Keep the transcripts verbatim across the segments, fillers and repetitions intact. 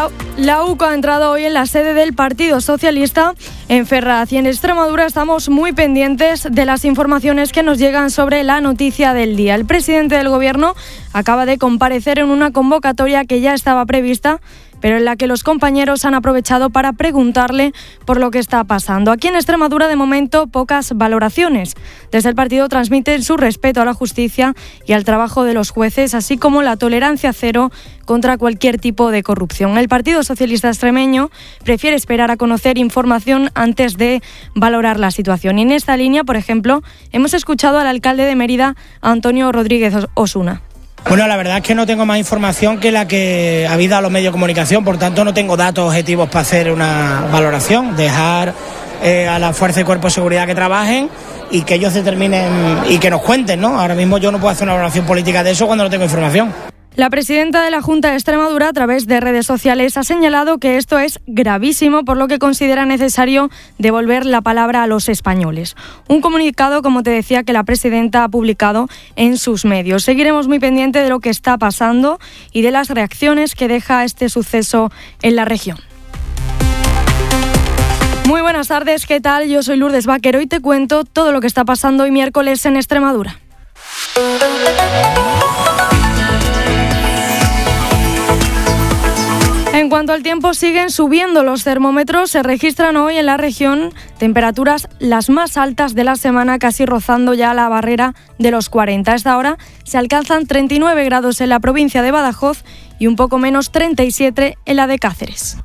La, la U C O ha entrado hoy en la sede del Partido Socialista en Ferraz y en Extremadura estamos muy pendientes de las informaciones que nos llegan sobre la noticia del día. El presidente del Gobierno acaba de comparecer en una convocatoria que ya estaba prevista, pero en la que los compañeros han aprovechado para preguntarle por lo que está pasando. Aquí en Extremadura, de momento, pocas valoraciones. Desde el partido transmiten su respeto a la justicia y al trabajo de los jueces, así como la tolerancia cero contra cualquier tipo de corrupción. El Partido Socialista Extremeño prefiere esperar a conocer información antes de valorar la situación. Y en esta línea, por ejemplo, hemos escuchado al alcalde de Mérida, Antonio Rodríguez Osuna. Bueno, la verdad es que no tengo más información que la que ha habido a los medios de comunicación, por tanto no tengo datos objetivos para hacer una valoración, dejar eh, a la Fuerza y Cuerpo de Seguridad que trabajen y que ellos determinen y que nos cuenten, ¿no? Ahora mismo yo no puedo hacer una valoración política de eso cuando no tengo información. La presidenta de la Junta de Extremadura, a través de redes sociales, ha señalado que esto es gravísimo, por lo que considera necesario devolver la palabra a los españoles. Un comunicado, como te decía, que la presidenta ha publicado en sus medios. Seguiremos muy pendientes de lo que está pasando y de las reacciones que deja este suceso en la región. Muy buenas tardes, ¿qué tal? Yo soy Lourdes Vaquero y te cuento todo lo que está pasando hoy miércoles en Extremadura. En cuanto al tiempo, siguen subiendo los termómetros. Se registran hoy en la región temperaturas las más altas de la semana, casi rozando ya la barrera de los cuarenta. A esta hora se alcanzan treinta y nueve grados en la provincia de Badajoz y un poco menos treinta y siete en la de Cáceres.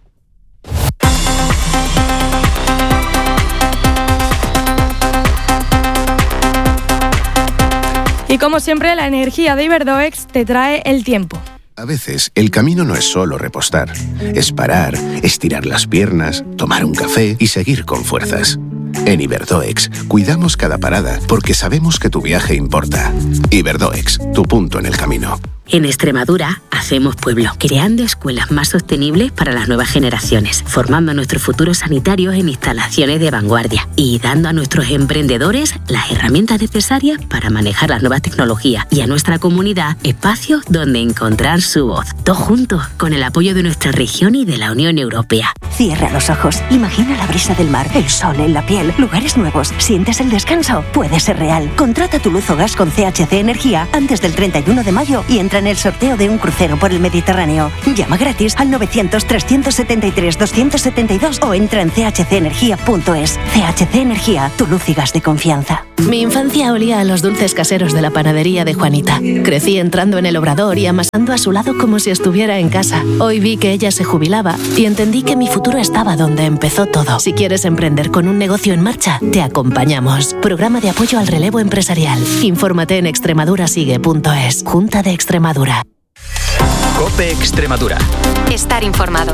Y como siempre, la energía de Iberdoex te trae el tiempo. A veces, el camino no es solo repostar. Es parar, estirar las piernas, tomar un café y seguir con fuerzas. En Iberdoex, cuidamos cada parada porque sabemos que tu viaje importa. Iberdoex, tu punto en el camino. En Extremadura hacemos pueblo, creando escuelas más sostenibles para las nuevas generaciones, formando a nuestros futuros sanitarios en instalaciones de vanguardia y dando a nuestros emprendedores las herramientas necesarias para manejar las nuevas tecnologías y a nuestra comunidad espacios donde encontrar su voz. Todos juntos, con el apoyo de nuestra región y de la Unión Europea. Cierra los ojos, imagina la brisa del mar, el sol en la piel, lugares nuevos. ¿Sientes el descanso? Puede ser real. Contrata tu luz o gas con C H C Energía antes del treinta y uno de mayo y entra en el sorteo de un crucero por el Mediterráneo. Llama gratis al novecientos, trescientos setenta y tres, doscientos setenta y dos o entra en c h c energía punto es. C H C Energía, tu luz y gas de confianza. Mi infancia olía a los dulces caseros de la panadería de Juanita. Crecí entrando en el obrador y amasando a su lado como si estuviera en casa. Hoy vi que ella se jubilaba y entendí que mi futuro estaba donde empezó todo. Si quieres emprender con un negocio en marcha, te acompañamos. Programa de apoyo al relevo empresarial. Infórmate en extremadurasigue punto es. Junta de Extremadura. COPE Extremadura. Estar informado.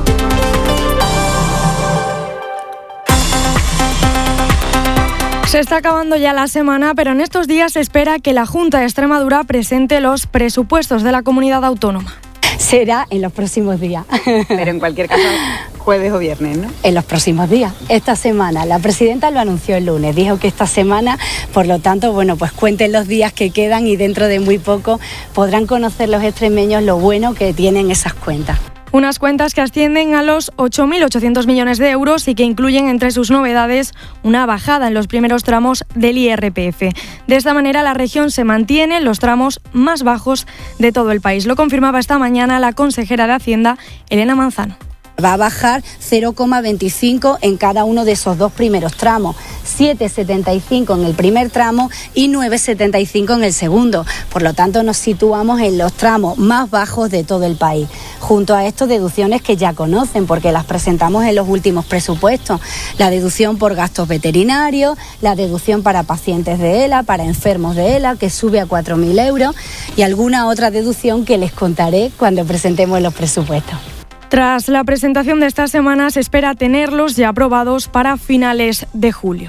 Se está acabando ya la semana, pero en estos días se espera que la Junta de Extremadura presente los presupuestos de la comunidad autónoma. Será en los próximos días. Pero en cualquier caso, jueves o viernes, ¿no? En los próximos días. Esta semana. La presidenta lo anunció el lunes. Dijo que esta semana, por lo tanto, bueno, pues cuenten los días que quedan y dentro de muy poco podrán conocer los extremeños lo bueno que tienen esas cuentas. Unas cuentas que ascienden a los ocho mil ochocientos millones de euros y que incluyen entre sus novedades una bajada en los primeros tramos del I R P F. De esta manera, la región se mantiene en los tramos más bajos de todo el país. Lo confirmaba esta mañana la consejera de Hacienda, Elena Manzano. Va a bajar cero coma veinticinco en cada uno de esos dos primeros tramos, siete coma setenta y cinco en el primer tramo y nueve coma setenta y cinco en el segundo. Por lo tanto, nos situamos en los tramos más bajos de todo el país. Junto a esto, deducciones que ya conocen porque las presentamos en los últimos presupuestos. La deducción por gastos veterinarios, la deducción para pacientes de ELA, para enfermos de ELA, que sube a cuatro mil euros y alguna otra deducción que les contaré cuando presentemos los presupuestos. Tras la presentación de esta semana, se espera tenerlos ya aprobados para finales de julio.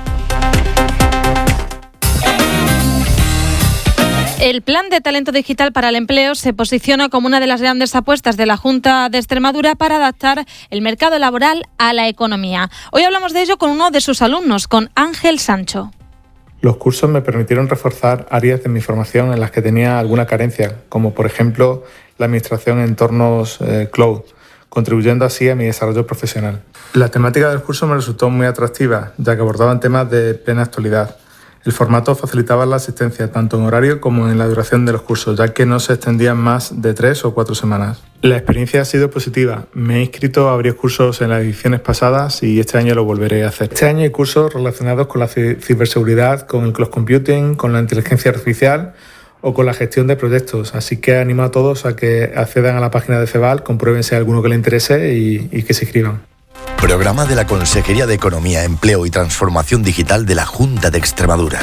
El Plan de Talento Digital para el Empleo se posiciona como una de las grandes apuestas de la Junta de Extremadura para adaptar el mercado laboral a la economía. Hoy hablamos de ello con uno de sus alumnos, con Ángel Sancho. Los cursos me permitieron reforzar áreas de mi formación en las que tenía alguna carencia, como por ejemplo la administración en entornos eh, cloud, contribuyendo así a mi desarrollo profesional. La temática del curso me resultó muy atractiva, ya que abordaban temas de plena actualidad. El formato facilitaba la asistencia tanto en horario como en la duración de los cursos, ya que no se extendían más de tres o cuatro semanas. La experiencia ha sido positiva. Me he inscrito a varios cursos en las ediciones pasadas y este año lo volveré a hacer. Este año hay cursos relacionados con la ciberseguridad, con el cloud computing, con la inteligencia artificial o con la gestión de proyectos. Así que animo a todos a que accedan a la página de CEVAL, comprueben si hay alguno que les interese y, y que se inscriban. Programa de la Consejería de Economía, Empleo y Transformación Digital de la Junta de Extremadura.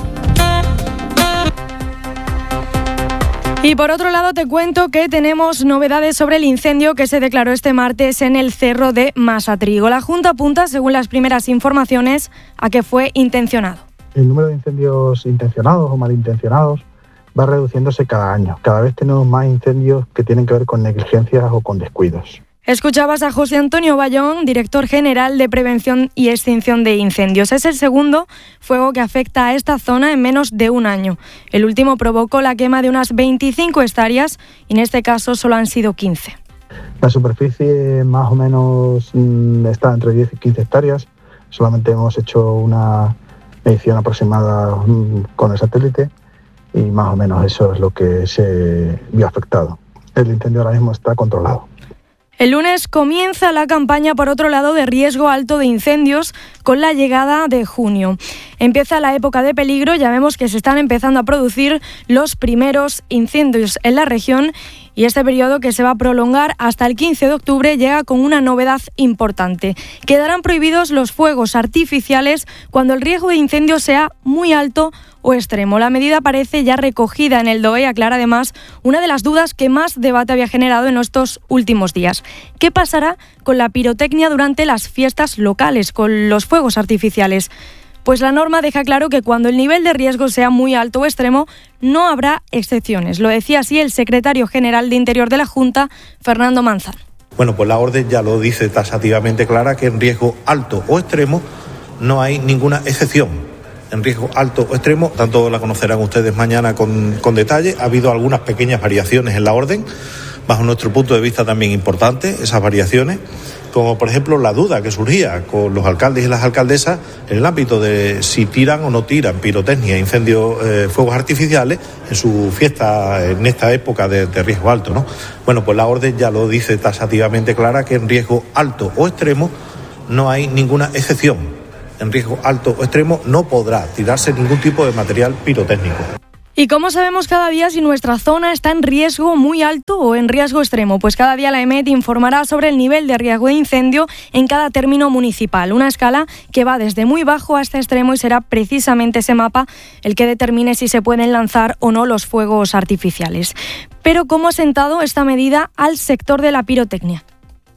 Y por otro lado te cuento que tenemos novedades sobre el incendio que se declaró este martes en el cerro de Masatrigo. La Junta apunta, según las primeras informaciones, a que fue intencionado. El número de incendios intencionados o malintencionados va reduciéndose cada año. Cada vez tenemos más incendios que tienen que ver con negligencias o con descuidos. Escuchabas a José Antonio Bayón, director general de Prevención y Extinción de Incendios. Es el segundo fuego que afecta a esta zona en menos de un año. El último provocó la quema de unas veinticinco hectáreas y en este caso solo han sido quince. La superficie más o menos está entre diez y quince hectáreas. Solamente hemos hecho una medición aproximada con el satélite y más o menos eso es lo que se vio afectado. El incendio ahora mismo está controlado. El lunes comienza la campaña, por otro lado, de riesgo alto de incendios con la llegada de junio. Empieza la época de peligro, ya vemos que se están empezando a producir los primeros incendios en la región y este periodo, que se va a prolongar hasta el quince de octubre, llega con una novedad importante. Quedarán prohibidos los fuegos artificiales cuando el riesgo de incendio sea muy alto o extremo. La medida aparece ya recogida en el D O E, aclara además una de las dudas que más debate había generado en estos últimos días. ¿Qué pasará con la pirotecnia durante las fiestas locales, con los fuegos artificiales? Pues la norma deja claro que cuando el nivel de riesgo sea muy alto o extremo, no habrá excepciones. Lo decía así el secretario general de Interior de la Junta, Fernando Manzan. Bueno, pues la orden ya lo dice taxativamente clara, que en riesgo alto o extremo no hay ninguna excepción. En riesgo alto o extremo, tanto la conocerán ustedes mañana con, con detalle. Ha habido algunas pequeñas variaciones en la orden, bajo nuestro punto de vista también importantes, esas variaciones, como por ejemplo la duda que surgía con los alcaldes y las alcaldesas en el ámbito de si tiran o no tiran pirotecnia, incendios, eh, fuegos artificiales en su fiesta en esta época de, de riesgo alto, ¿no? Bueno, pues la orden ya lo dice taxativamente clara, que en riesgo alto o extremo no hay ninguna excepción. En riesgo alto o extremo no podrá tirarse ningún tipo de material pirotécnico. ¿Y cómo sabemos cada día si nuestra zona está en riesgo muy alto o en riesgo extremo? Pues cada día la E M E T informará sobre el nivel de riesgo de incendio en cada término municipal. Una escala que va desde muy bajo hasta extremo y será precisamente ese mapa el que determine si se pueden lanzar o no los fuegos artificiales. Pero ¿cómo ha sentado esta medida al sector de la pirotecnia?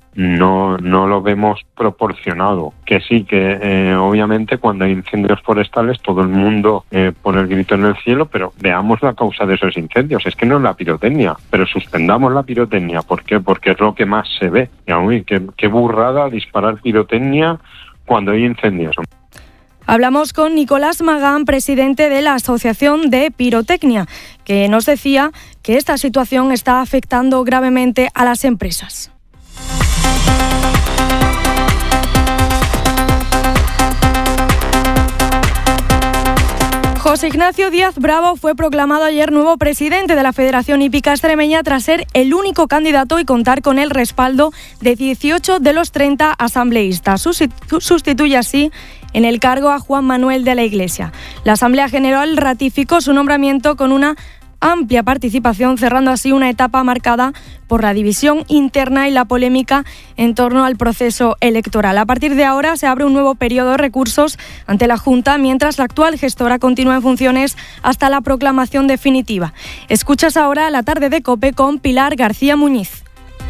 No, no lo vemos proporcionado. Que sí, que eh, obviamente cuando hay incendios forestales todo el mundo eh, pone el grito en el cielo, pero veamos la causa de esos incendios. Es que no es la pirotecnia, pero suspendamos la pirotecnia. ¿Por qué? Porque es lo que más se ve. Y, uy, qué, qué burrada disparar pirotecnia cuando hay incendios. Hablamos con Nicolás Magán, presidente de la Asociación de Pirotecnia, que nos decía que esta situación está afectando gravemente a las empresas. José Ignacio Díaz Bravo fue proclamado ayer nuevo presidente de la Federación Hípica Extremeña tras ser el único candidato y contar con el respaldo de dieciocho de los treinta asambleístas. Sustituye así en el cargo a Juan Manuel de la Iglesia. La Asamblea General ratificó su nombramiento con una amplia participación, cerrando así una etapa marcada por la división interna y la polémica en torno al proceso electoral. A partir de ahora se abre un nuevo periodo de recursos ante la Junta, mientras la actual gestora continúa en funciones hasta la proclamación definitiva. Escuchas ahora La Tarde de COPE con Pilar García Muñiz.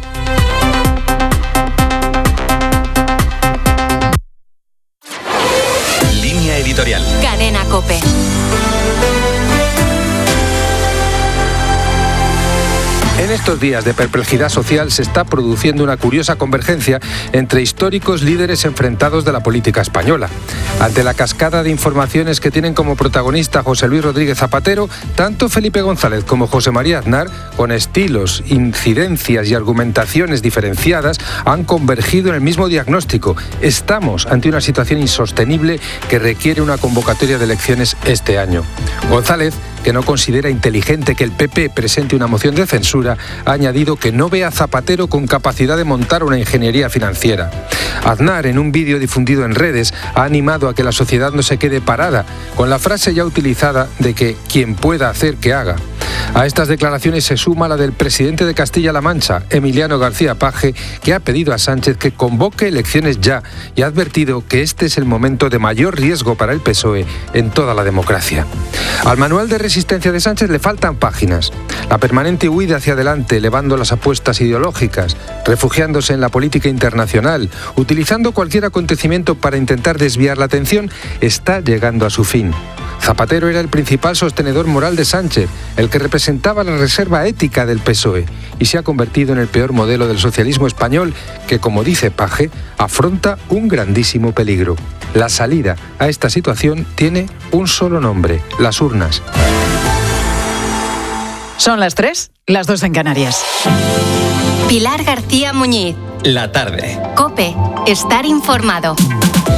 Línea editorial. Cadena COPE. En estos días de perplejidad social se está produciendo una curiosa convergencia entre históricos líderes enfrentados de la política española. Ante la cascada de informaciones que tienen como protagonista José Luis Rodríguez Zapatero, tanto Felipe González como José María Aznar, con estilos, incidencias y argumentaciones diferenciadas, han convergido en el mismo diagnóstico. Estamos ante una situación insostenible que requiere una convocatoria de elecciones este año. González, que no considera inteligente que el P P presente una moción de censura, ha añadido que no ve a Zapatero con capacidad de montar una ingeniería financiera. Aznar, en un vídeo difundido en redes, ha animado a que la sociedad no se quede parada, con la frase ya utilizada de que quien pueda hacer que haga. A estas declaraciones se suma la del presidente de Castilla-La Mancha, Emiliano García Paje, que ha pedido a Sánchez que convoque elecciones ya y ha advertido que este es el momento de mayor riesgo para el P S O E en toda la democracia. Al manual de resistencia de Sánchez le faltan páginas. La permanente huida hacia adelante, elevando las apuestas ideológicas, refugiándose en la política internacional, utilizando cualquier acontecimiento para intentar desviar la atención, está llegando a su fin. Zapatero era el principal sostenedor moral de Sánchez, el que representaba la reserva ética del P S O E, y se ha convertido en el peor modelo del socialismo español que, como dice Paje, afronta un grandísimo peligro. La salida a esta situación tiene un solo nombre: las urnas. Son las tres, las dos en Canarias. Pilar García Muñiz. La tarde. COPE. Estar informado.